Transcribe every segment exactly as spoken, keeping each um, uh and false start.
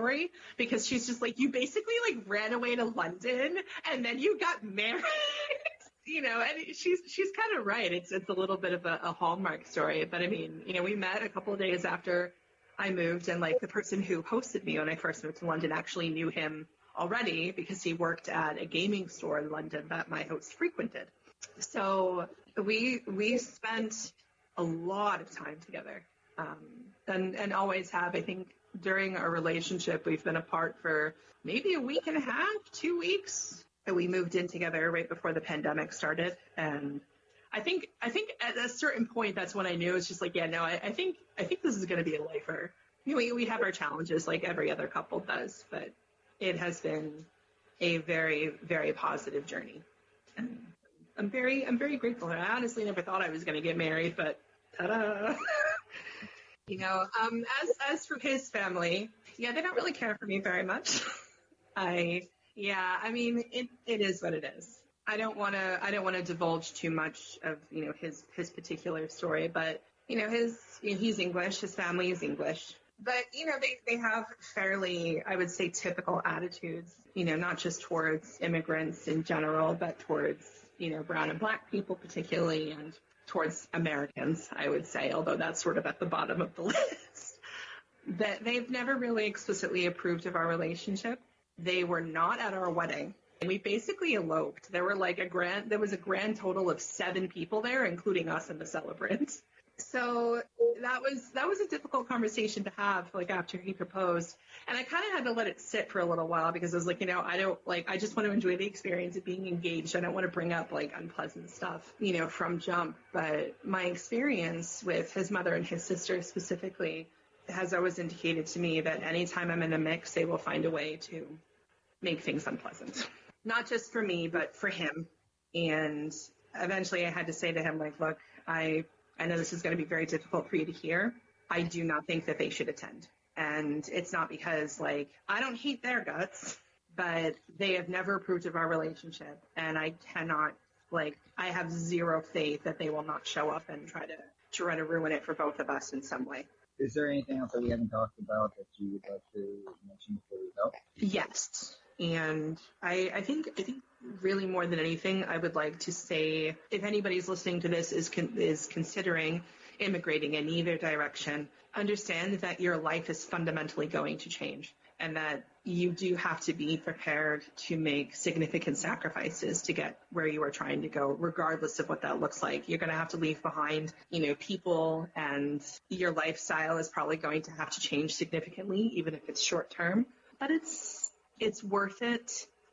story, because she's just like, you basically like ran away to London and then you got married. You know, and she's she's kind of right. It's it's a little bit of a, a Hallmark story. But I mean, you know, we met a couple of days after I moved, and like the person who hosted me when I first moved to London actually knew him already because he worked at a gaming store in London that my host frequented. So we we spent a lot of time together, um, and and always have. I think during our relationship, we've been apart for maybe a week and a half, two weeks. We moved in together right before the pandemic started, and I think I think at a certain point that's when I knew it's just like, yeah, no, I, I think I think this is going to be a lifer. You know, we we have our challenges like every other couple does, but it has been a very very positive journey, and I'm very I'm very grateful. I honestly never thought I was going to get married, but ta-da! You know, um, as as for his family, yeah, they don't really care for me very much. I. Yeah, I mean, it, it is what it is. I don't want to I don't want to divulge too much of, you know, his his particular story, but, you know, his you know, he's English, his family is English. But, you know, they, they have fairly, I would say, typical attitudes, you know, not just towards immigrants in general, but towards, you know, brown and black people particularly, and towards Americans, I would say, although that's sort of at the bottom of the list. That they've never really explicitly approved of our relationship. They were not at our wedding. And we basically eloped. There were like a grand, there was a grand total of seven people there, including us and the celebrants. So that was, that was a difficult conversation to have, like after he proposed. And I kind of had to let it sit for a little while because I was like, you know, I don't like, I just want to enjoy the experience of being engaged. I don't want to bring up like unpleasant stuff, you know, from jump. But my experience with his mother and his sister specifically has always indicated to me that anytime I'm in the mix, they will find a way to make things unpleasant. Not just for me, but for him. And eventually I had to say to him, like, look, I, I know this is going to be very difficult for you to hear. I do not think that they should attend. And it's not because, like, I don't hate their guts, but they have never approved of our relationship. And I cannot, like, I have zero faith that they will not show up and try to, try to ruin it for both of us in some way. Is there anything else that we haven't talked about that you would like to mention before we go? Yes. And I, I think I think really more than anything, I would like to say, if anybody's listening to this is con- is considering immigrating in either direction, understand that your life is fundamentally going to change, and that you do have to be prepared to make significant sacrifices to get where you are trying to go, regardless of what that looks like. You're going to have to leave behind, you know, people, and your lifestyle is probably going to have to change significantly, even if it's short term. But it's it's worth it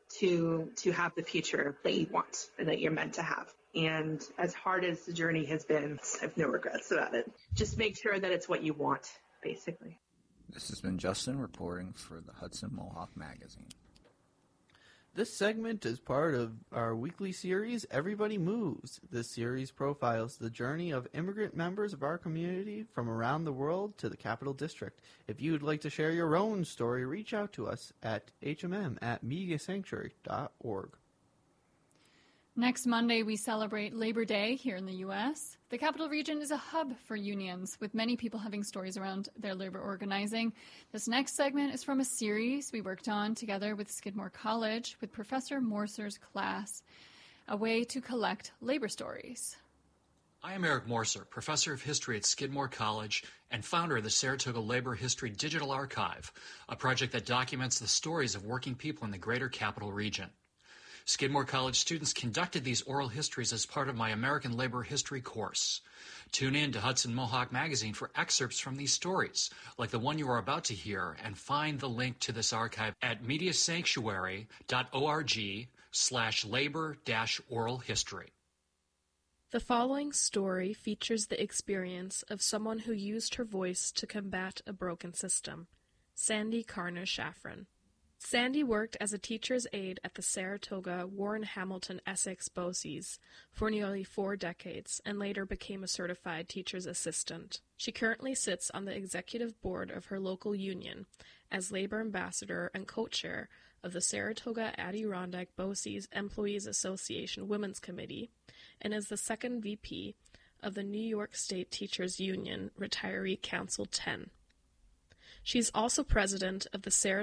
to to have the future that you want and that you're meant to have. And as hard as the journey has been, I have no regrets about it. Just make sure that it's what you want, basically. This has been Justin reporting for the Hudson Mohawk Magazine. This segment is part of our weekly series, Everybody Moves. This series profiles the journey of immigrant members of our community from around the world to the Capital District. If you would like to share your own story, reach out to us at h m m at media sanctuary dot org. Next Monday, we celebrate Labor Day here in the U S. The Capital Region is a hub for unions, with many people having stories around their labor organizing. This next segment is from a series we worked on together with Skidmore College with Professor Morser's class, a way to collect labor stories. I am Eric Morser, Professor of History at Skidmore College and founder of the Saratoga Labor History Digital Archive, a project that documents the stories of working people in the greater Capital Region. Skidmore College students conducted these oral histories as part of my American Labor History course. Tune in to Hudson Mohawk Magazine for excerpts from these stories, like the one you are about to hear, and find the link to this archive at media sanctuary dot org slash labor dash oral history. The following story features the experience of someone who used her voice to combat a broken system, Sandy Carner-Shafran. Sandy worked as a teacher's aide at the Saratoga Warren Hamilton Essex BOCES for nearly four decades and later became a certified teacher's assistant. She currently sits on the executive board of her local union as labor ambassador and co-chair of the Saratoga Adirondack BOCES Employees Association Women's Committee and is the second V P of the New York State Teachers Union Retiree Council ten. She is also president of the Saratoga